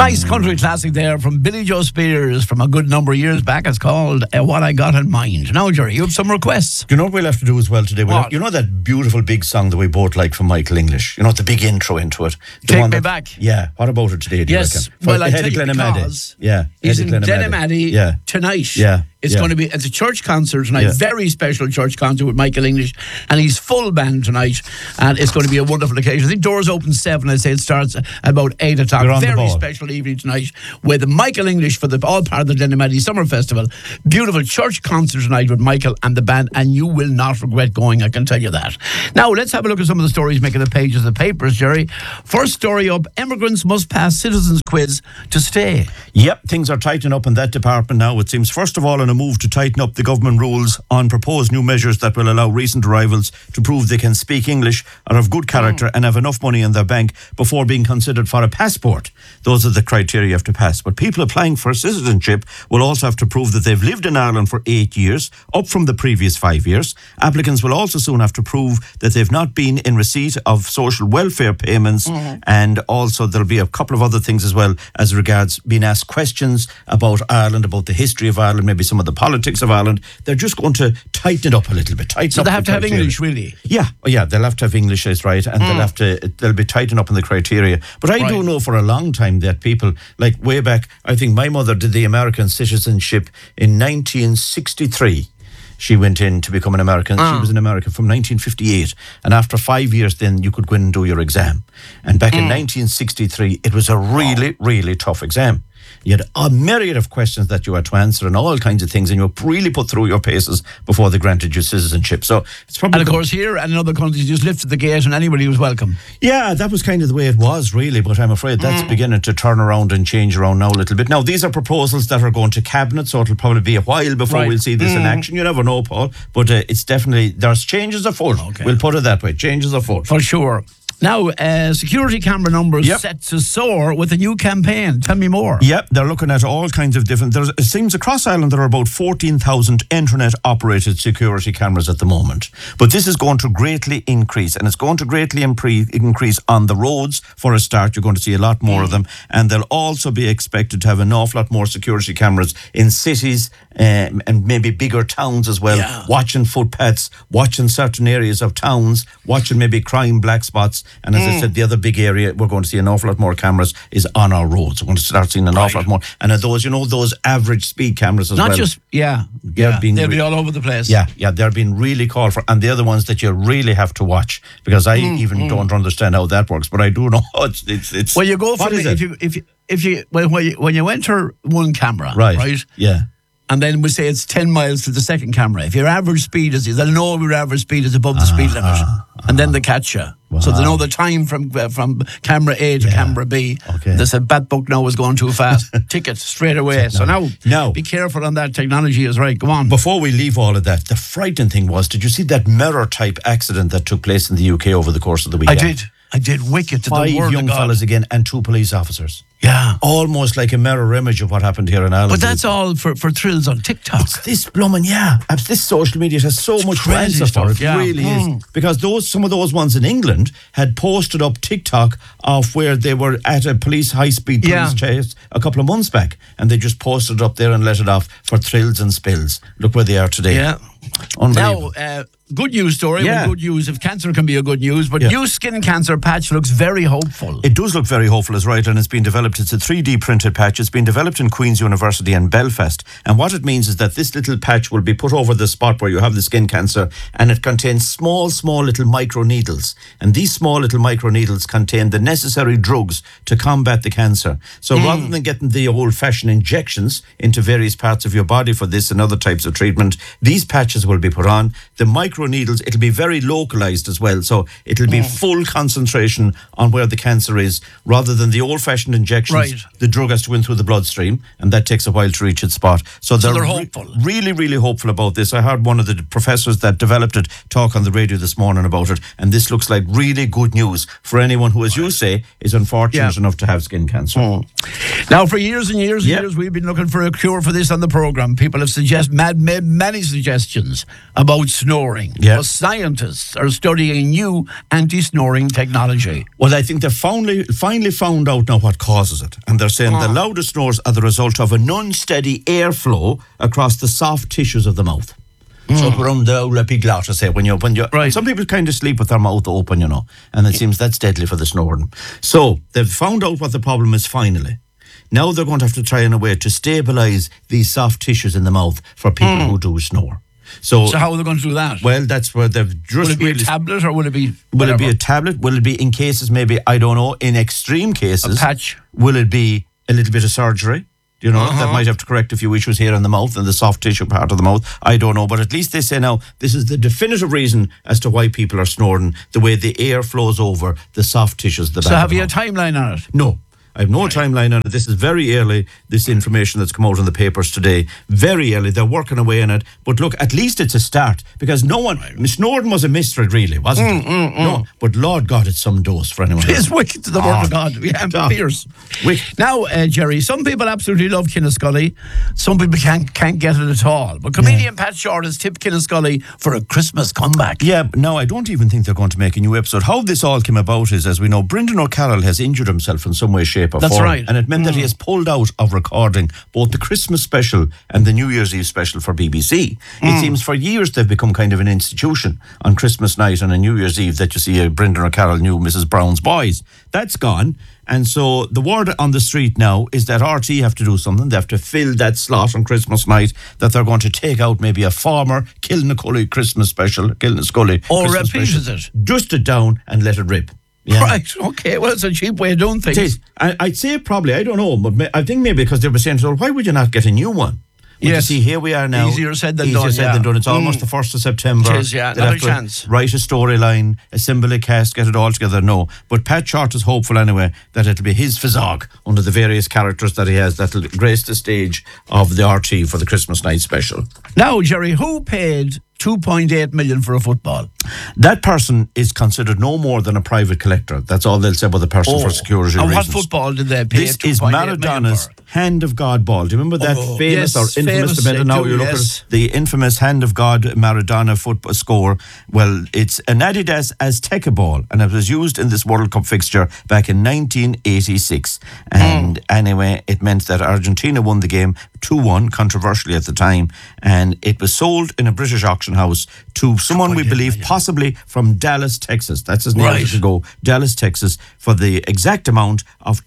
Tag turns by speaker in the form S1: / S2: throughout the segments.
S1: Nice country classic there from Billy Joe Spears from a good number of years back. It's called What I Got in Mind. Now, Jerry, you have some requests.
S2: You know what we'll have to do as well today?
S1: What?
S2: You know that beautiful big song that we both like from Michael English? You know, the big intro into it.
S1: Take Me Back.
S2: Yeah. What about it today, do you
S1: Yes.
S2: reckon?
S1: Well, I
S2: Eddie
S1: tell you
S2: Glenamady.
S1: because
S2: Yeah.
S1: he's
S2: Eddie
S1: in
S2: Glenamady.
S1: Glenamady tonight.
S2: Yeah.
S1: It's going to be it's a church concert tonight, very special church concert with Michael English, and he's full band tonight, and it's going to be a wonderful occasion. I think doors open 7. I say it starts about 8 o'clock.
S2: You're on the
S1: Very
S2: ball.
S1: special evening tonight with Michael English for the all part of the Glenamady Summer Festival. Beautiful church concert tonight with Michael and the band, and you will not regret going. I can tell you that. Now let's have a look at some of the stories making the pages of the papers, Jerry. First story up: immigrants must pass citizens quiz to stay.
S2: Yep, things are tightening up in that department now, it seems. First of all, in a move to tighten up the government rules on proposed new measures that will allow recent arrivals to prove they can speak English, are of good character and have enough money in their bank before being considered for a passport. Those are the criteria you have to pass. But people applying for citizenship will also have to prove that they've lived in Ireland for 8 years, up from the previous 5 years. Applicants will also soon have to prove that they've not been in receipt of social welfare payments, and also there'll be a couple of other things as well as regards being asked questions about Ireland, about the history of Ireland, maybe some of the politics of Ireland. They're just going to tighten it up a little bit.
S1: So they have to have English, really?
S2: Yeah, they'll have to have English, that's right, and they'll be tightening up in the criteria. But I do know for a long time that people, like way back, I think my mother did the American citizenship in 1963. She went in to become an American. She was in America from 1958. And after 5 years, then you could go in and do your exam. And back in 1963, it was a really, really tough exam. You had a myriad of questions that you had to answer and all kinds of things, and you really put through your paces before they granted you citizenship. So it's probably...
S1: And of course here and in other countries, you just lifted the gate and anybody was welcome.
S2: Yeah, that was kind of the way it was, really, but I'm afraid that's beginning to turn around and change around now a little bit. Now, these are proposals that are going to Cabinet, so it'll probably be a while before we'll see this in action. You never know, Paul, but it's definitely... There's changes afoot. Okay. We'll put it that way. Changes afoot.
S1: For sure. Now, security camera numbers set to soar with a new campaign. Tell me more.
S2: Yep, they're looking at all kinds of different... It seems across Ireland there are about 14,000 internet-operated security cameras at the moment. But this is going to greatly increase, and it's going to greatly increase on the roads for a start. You're going to see a lot more of them, and they'll also be expected to have an awful lot more security cameras in cities and maybe bigger towns as well, watching footpaths, watching certain areas of towns, watching maybe crime black spots. And as I said, the other big area we're going to see an awful lot more cameras is on our roads. We're going to start seeing an awful lot more. And those, those average speed cameras as well.
S1: Not just, they'll be all over the place.
S2: Yeah, they're being really called for. And the other ones that you really have to watch, because I even don't understand how that works, but I do know it's
S1: well, you go from when you enter one camera, right?
S2: Yeah.
S1: And then we say it's 10 miles to the second camera. If your average speed they'll know your average speed is above the speed limit. And then they catch you. Wow. So they know the time from camera A to camera B. Okay. They said, that book now is going too fast. Ticket straight away. So now, be careful on that. Technology is right. Go on.
S2: Before we leave all of that, the frightening thing was, did you see that mirror-type accident that took place in the UK over the course of the weekend?
S1: I did. Wicked to the word of God.
S2: 5 young fellas again and 2 police officers.
S1: Yeah.
S2: Almost like a mirror image of what happened here in Ireland.
S1: But that's all for thrills on TikTok.
S2: It's this blooming, this social media has so much
S1: crazy
S2: stuff. It
S1: yeah.
S2: really is. Because some of those ones in England had posted up TikTok of where they were at a high-speed police chase a couple of months back. And they just posted it up there and let it off for thrills and spills. Look where they are today.
S1: Yeah.
S2: Unbelievable.
S1: Now, good news story. Yeah. Good news. If cancer can be a good news. But new skin cancer patch looks very hopeful.
S2: It does look very hopeful, is right. And it's been developed. It's a 3D printed patch. It's been developed in Queen's University and Belfast. And what it means is that this little patch will be put over the spot where you have the skin cancer. And it contains small little micro needles. And these small little micro needles contain the necessary drugs to combat the cancer. So rather than getting the old-fashioned injections into various parts of your body for this and other types of treatment, these patches will be put on. The micro needles, it'll be very localized as well, so it'll be full concentration on where the cancer is, rather than the old-fashioned injections. The drug has to go in through the bloodstream, and that takes a while to reach its spot. So they're
S1: hopeful.
S2: Really, really hopeful about this. I heard one of the professors that developed it talk on the radio this morning about it, and this looks like really good news for anyone who, as you say, is unfortunate enough to have skin cancer.
S1: Now, for years and years and years, we've been looking for a cure for this on the programme. People have made many suggestions about snoring.
S2: Yeah.
S1: But scientists are studying new anti-snoring technology.
S2: Well, I think they've finally found out now what causes it. And they're saying the loudest snores are the result of an unsteady airflow across the soft tissues of the mouth. So around the epiglottis, say, when you're
S1: right.
S2: Some people kind of sleep with their mouth open, and it seems that's deadly for the snoring. So they've found out what the problem is finally. Now they're going to have to try in a way to stabilise these soft tissues in the mouth for people who do snore. So
S1: how are they going to do that?
S2: Well, that's where they've just...
S1: Will it be a tablet or will it be...
S2: Will it be a tablet? Will it be in cases maybe, I don't know, in extreme cases...
S1: A patch?
S2: Will it be a little bit of surgery? That might have to correct a few issues here in the mouth and the soft tissue part of the mouth. I don't know, but at least they say now this is the definitive reason as to why people are snoring, the way the air flows over the soft tissues of the back.
S1: So have you a timeline on it?
S2: No. I have no timeline on it. This is very early, this information that's come out in the papers today. Very early. They're working away on it. But look, at least it's a start. Because snoring was a mystery, really, wasn't it? No. But Lord God, it's some dose for anyone.
S1: It's wicked to the word of God. Yeah, fierce.
S2: Wicked.
S1: Now, Jerry, some people absolutely love Kinnescully. Some people can't get it at all. But comedian Pat Short has tipped Kinnescully for a Christmas comeback.
S2: Yeah, no, I don't even think they're going to make a new episode. How this all came about is, as we know, Brendan O'Carroll has injured himself in some way, shape, or
S1: That's
S2: form.
S1: right.
S2: And it meant that he has pulled out of recording both the Christmas special and the New Year's Eve special for BBC. It seems for years they've become kind of an institution on Christmas night and on New Year's Eve that you see Brendan O'Carroll new Mrs. Brown's Boys. That's gone. And so the word on the street now is that RT have to do something. They have to fill that slot on Christmas night, that they're going to take out maybe a former Kilnacully Christmas special, Kilnascully
S1: Or
S2: Christmas
S1: repeat
S2: special,
S1: it.
S2: Dust it down and let it rip. Yeah.
S1: Right, okay. Well, it's a cheap way of doing things.
S2: It is. I'd say probably, I don't know, but I think maybe because they were saying, so why would you not get a new one? Well,
S1: yes.
S2: You see, here we are now.
S1: Easier said than
S2: Easier
S1: done.
S2: said than done. It's almost the 1st of September.
S1: It is, yeah.
S2: They'll
S1: Another
S2: have to
S1: chance.
S2: Write a storyline, assemble a cast, get it all together. No. But Pat Short is hopeful anyway that it'll be his physog under the various characters that he has that'll grace the stage of the RT for the Christmas night special.
S1: Now, Jerry, who paid 2.8 million for a football?
S2: That person is considered no more than a private collector. That's all they'll say about the person for security reasons.
S1: And what football did they pay?
S2: This is Maradona's Hand of God ball. Do you remember that famous or infamous event? Now you look at the infamous Hand of God Maradona football score. Well, it's an Adidas Azteca ball, and it was used in this World Cup fixture back in 1986. And anyway, it meant that Argentina won the game 2-1, controversially at the time, and it was sold in a British auction house to someone we believe possibly from Dallas, Texas. That's his name to go. Dallas, Texas, for the exact amount of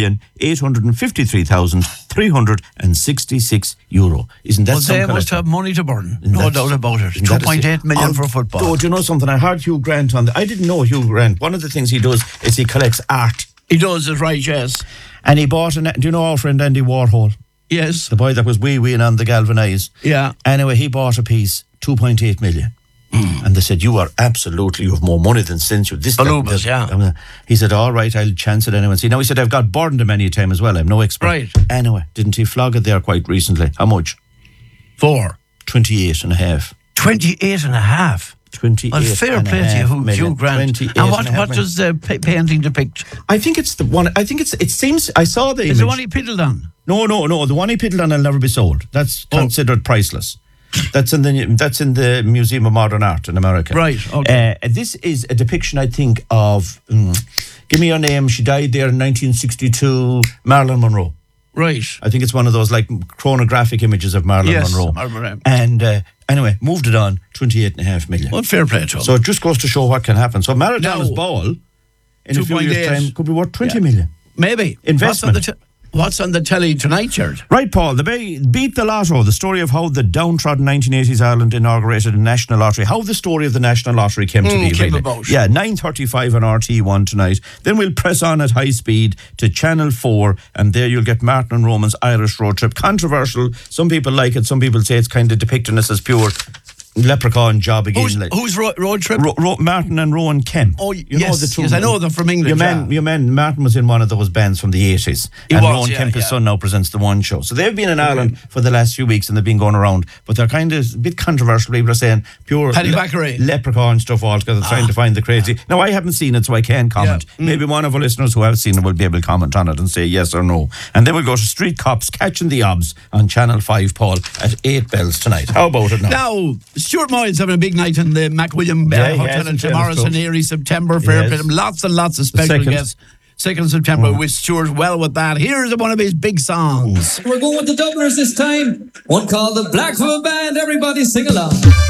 S2: €2,853,366. Isn't that something?
S1: They must have money to burn. No doubt about it. 2.8 million for football.
S2: Oh, do you know something? I heard Hugh Grant on I didn't know Hugh Grant. One of the things he does is he collects art.
S1: He does it right, yes.
S2: And he bought do you know our friend Andy Warhol?
S1: Yes.
S2: The boy that was wee-weeing on the galvanized.
S1: Yeah.
S2: Anyway, he bought a piece, 2.8 million. And they said, you have more money than sense.
S1: Balubas, yeah.
S2: He said, all right, I'll chance it anyway. See, now he said, I've got burned many a time as well. I'm no expert.
S1: Right.
S2: Anyway, didn't he flog it there quite recently? How much? 28 and a half.
S1: 28 and a half?
S2: 28
S1: well, fair play to you, Hugh Grant. And what does the painting depict?
S2: I think it's the one. I think it seems. I saw the image.
S1: Is the one he piddled on?
S2: No. The one he piddled on will never be sold. That's considered priceless. That's in the Museum of Modern Art in America.
S1: Right. Okay.
S2: This is a depiction, I think, of. Give me your name. She died there in 1962. Marilyn Monroe.
S1: Right.
S2: I think it's one of those like chronographic images of Marilyn Monroe. And anyway, moved it on 28.5 million.
S1: Well, fair play to him.
S2: So it just goes to show what can happen. So Maradona's ball in a few years' time could be worth 20 million.
S1: Maybe.
S2: Investment.
S1: What's on the telly tonight, Jared?
S2: Right, Paul. Beat the Lotto, the story of how the downtrodden 1980s Ireland inaugurated a national lottery, how the story of the national lottery came to be.
S1: Came about.
S2: Yeah, 9:35 on RT1 tonight. Then we'll press on at high speed to Channel 4, and there you'll get Martin and Roman's Irish road trip. Controversial. Some people like it. Some people say it's kind of depicting us as pure leprechaun job again.
S1: Who's road trip?
S2: Martin and Rowan Kemp.
S1: Oh, yes, I know them from England.
S2: Your man, Martin was in one of those bands from the 80s. Rowan Kemp, his son, now presents the One Show. So they've been in Ireland for the last few weeks and they've been going around, but they're kind of a bit controversial. People are saying pure leprechaun stuff altogether, trying to find the crazy. Now, I haven't seen it, so I can't comment. Maybe one of our listeners who have seen it will be able to comment on it and say yes or no. And then we'll go to Street Cops Catching the Obs on Channel 5, Paul, at 8 bells tonight. How about it now?
S1: Now, Stuart Moyle's having a big night in the McWilliam Hotel in tomorrow, St. Airy, September. Fair play. Lots and lots of special guests. 2nd September. Wish Stuart well with that. Here's one of his big songs.
S3: We're going with the Dubliners this time. One called the Black Foot Band. Everybody sing along.